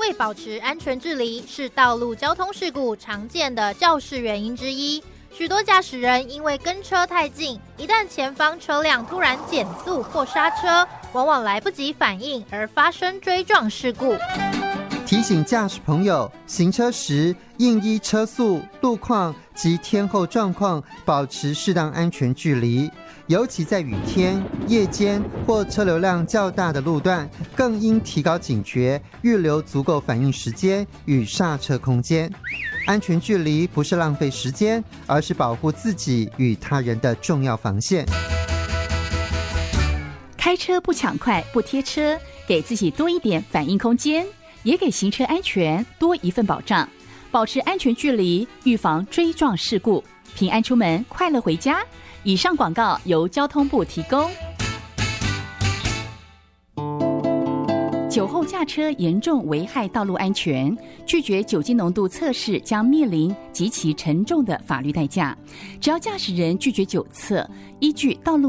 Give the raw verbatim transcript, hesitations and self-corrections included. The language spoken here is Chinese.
为保持安全距离是道路交通事故常见的肇事原因之一。许多驾驶人因为跟车太近，一旦前方车辆突然减速或刹车，往往来不及反应而发生追撞事故。 提醒驾驶朋友，行车时应依车速、路况及天候状况保持适当安全距离，尤其在雨天、夜间或车流量较大的路段，更应提高警觉，预留足够反应时间与刹车空间。安全距离不是浪费时间，而是保护自己与他人的重要防线。 开车不抢快、不贴车，给自己多一点反应空间，也给行车安全多一份保障。保持安全距离，预防追撞事故，平安出门，快乐回家。以上广告由交通部提供。酒后驾车严重危害道路安全，拒绝酒精浓度测试将面临极其沉重的法律代价。只要驾驶人拒绝酒测，依据道路